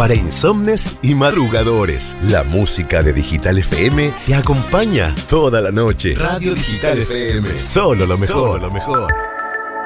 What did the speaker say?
para insomnes y madrugadores. La música de Digital FM te acompaña toda la noche. Radio Digital FM, solo lo mejor.